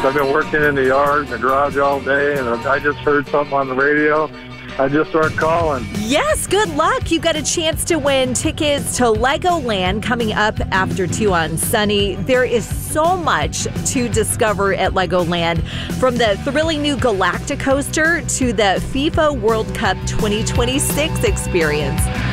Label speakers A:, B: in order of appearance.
A: I've been working in the yard, in the garage all day, and I just heard something on the radio. I just started calling.
B: Yes, good luck. You got a chance to win tickets to Legoland coming up after 2 on Sunny. There is so much to discover at Legoland, from the thrilling new Galactic Coaster to the FIFA World Cup 2026 experience.